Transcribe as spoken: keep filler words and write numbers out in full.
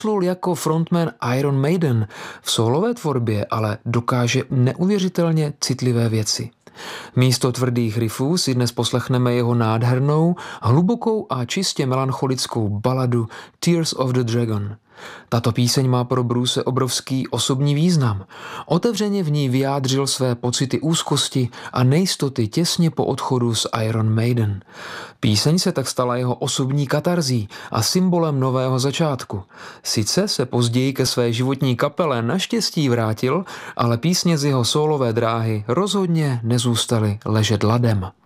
vypukl jako frontman Iron Maiden, v sólové tvorbě ale dokáže neuvěřitelně citlivé věci. Místo tvrdých riffů si dnes poslechneme jeho nádhernou, hlubokou a čistě melancholickou baladu Tears of the Dragon. Tato píseň má pro Bruce obrovský osobní význam. Otevřeně v ní vyjádřil své pocity úzkosti a nejistoty těsně po odchodu z Iron Maiden. Píseň se tak stala jeho osobní katarzí a symbolem nového začátku. Sice se později ke své životní kapele naštěstí vrátil, ale písně z jeho sólové dráhy rozhodně nezůstaly ležet ladem.